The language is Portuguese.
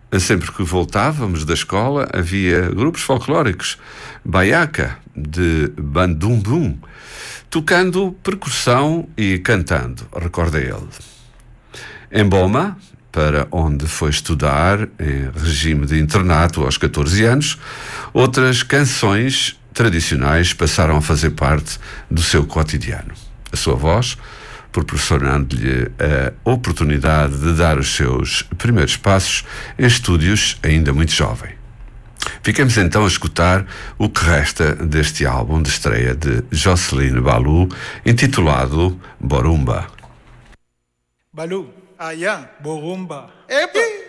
Sempre que voltávamos da escola, havia grupos folclóricos, baiaca, de bandumbum, tocando percussão e cantando, recorda ele. Em Boma, para onde foi estudar em regime de internato aos 14 anos, outras canções tradicionais passaram a fazer parte do seu cotidiano. A sua voz, proporcionando-lhe a oportunidade de dar os seus primeiros passos em estúdios ainda muito jovem. Ficamos então a escutar o que resta deste álbum de estreia de Jocelyne Balu, intitulado Borumba. Balu, Borumba. Epa!